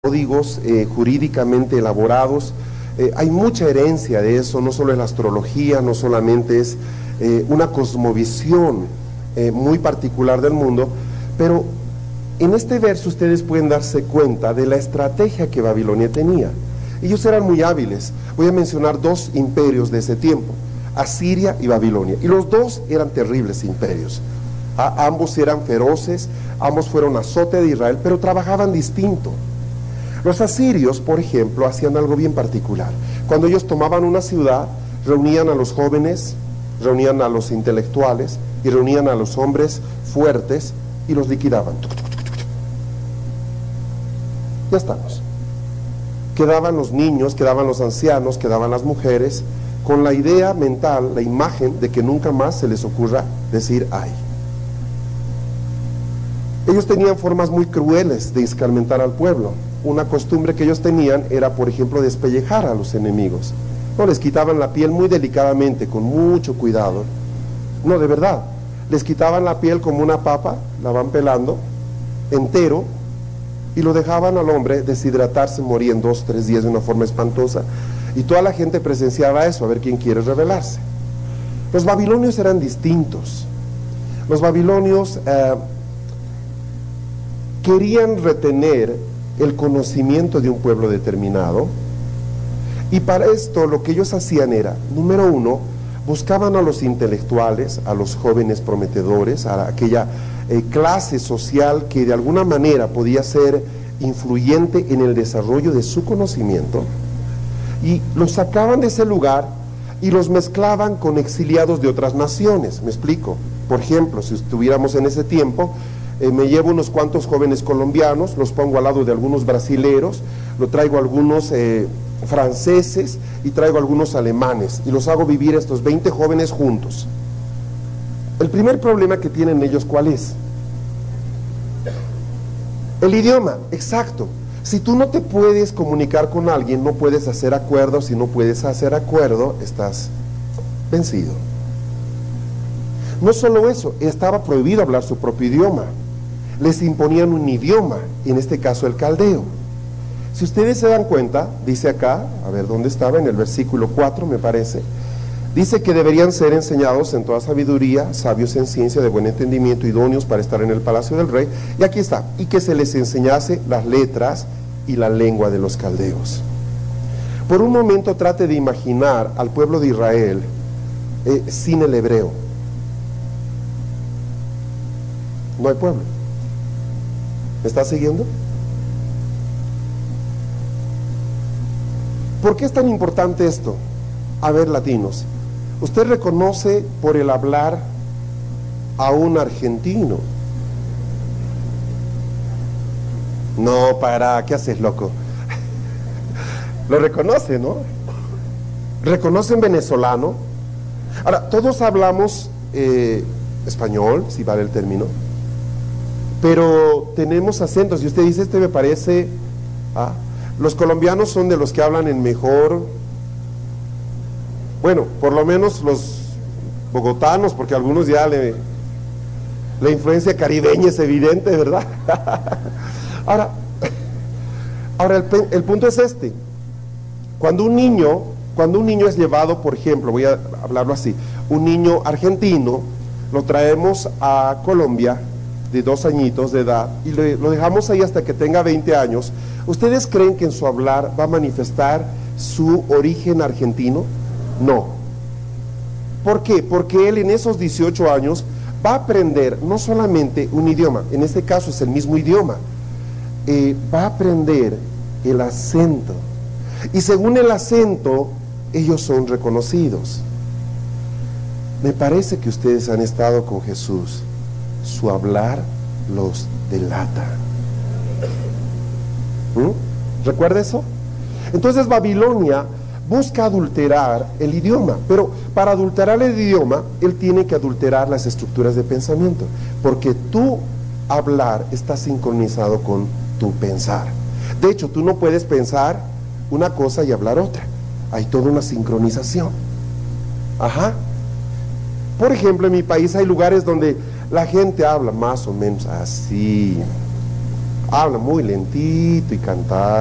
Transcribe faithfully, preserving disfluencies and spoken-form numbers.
códigos eh, jurídicamente elaborados. Eh, hay mucha herencia de eso, no solo es la astrología, no solamente es eh, una cosmovisión eh, muy particular del mundo, pero en este verso ustedes pueden darse cuenta de la estrategia que Babilonia tenía. Ellos eran muy hábiles. Voy a mencionar dos imperios de ese tiempo, Asiria y Babilonia, y los dos eran terribles imperios. A, ambos eran feroces, ambos fueron azote de Israel, pero trabajaban distinto. Los asirios, por ejemplo, hacían algo bien particular. Cuando ellos tomaban una ciudad, reunían a los jóvenes, reunían a los intelectuales y reunían a los hombres fuertes y los liquidaban. Ya estamos. Quedaban los niños, quedaban los ancianos, quedaban las mujeres, con la idea mental, la imagen de que nunca más se les ocurra decir ay. Ellos tenían formas muy crueles de escarmentar al pueblo. Una costumbre que ellos tenían era, por ejemplo, despellejar a los enemigos. No, les quitaban la piel muy delicadamente, con mucho cuidado. No, de verdad, les quitaban la piel como una papa, la van pelando, entero, y lo dejaban al hombre deshidratarse, morir en dos, tres días de una forma espantosa. Y toda la gente presenciaba eso, a ver quién quiere rebelarse. Los babilonios eran distintos. Los babilonios eh, querían retener el conocimiento de un pueblo determinado, y para esto lo que ellos hacían era, número uno, buscaban a los intelectuales, a los jóvenes prometedores, a aquella eh, clase social que de alguna manera podía ser influyente en el desarrollo de su conocimiento, y los sacaban de ese lugar y los mezclaban con exiliados de otras naciones. Me explico. Por ejemplo, si estuviéramos en ese tiempo, Eh, me llevo unos cuantos jóvenes colombianos, los pongo al lado de algunos brasileros, lo traigo a algunos eh, franceses y traigo a algunos alemanes y los hago vivir estos veinte jóvenes juntos. El primer problema que tienen ellos, ¿cuál es? El idioma, exacto. Si tú no te puedes comunicar con alguien, no puedes hacer acuerdo. Si no puedes hacer acuerdo, estás vencido. No solo eso, estaba prohibido hablar su propio idioma. Les imponían un idioma, en este caso el caldeo. Si ustedes se dan cuenta, dice acá, a ver dónde estaba, en el versículo cuatro me parece, dice que deberían ser enseñados en toda sabiduría, sabios en ciencia, de buen entendimiento, idóneos para estar en el palacio del rey, y aquí está, y que se les enseñase las letras y la lengua de los caldeos. Por un momento trate de imaginar al pueblo de Israel eh, sin el hebreo. No hay pueblo. ¿Me está siguiendo? ¿Por qué es tan importante esto? A ver, latinos, ¿usted reconoce por el hablar a un argentino? No, para, ¿qué haces, loco? Lo reconoce, ¿no? ¿Reconocen venezolano? Ahora, todos hablamos eh, español, si vale el término, pero tenemos acentos, y usted dice, este me parece, ah, los colombianos son de los que hablan en mejor, bueno, por lo menos los bogotanos, porque algunos ya le, la influencia caribeña es evidente, ¿verdad? Ahora, ahora el, el punto es este, cuando un niño, cuando un niño es llevado, por ejemplo, voy a hablarlo así, un niño argentino, lo traemos a Colombia, de dos añitos de edad, y le, lo dejamos ahí hasta que tenga veinte años, ¿ustedes creen que en su hablar va a manifestar su origen argentino? No. ¿Por qué? Porque él en esos dieciocho años va a aprender no solamente un idioma, en este caso es el mismo idioma, eh, va a aprender el acento, y según el acento, ellos son reconocidos. Me parece que ustedes han estado con Jesús. Su hablar los delata. ¿Mm? ¿Recuerda eso? Entonces Babilonia busca adulterar el idioma, pero para adulterar el idioma, él tiene que adulterar las estructuras de pensamiento, porque tu hablar está sincronizado con tu pensar. De hecho, tú no puedes pensar una cosa y hablar otra. Hay toda una sincronización. Ajá. Por ejemplo, en mi país hay lugares donde la gente habla más o menos así. habla muy lentito y cantar.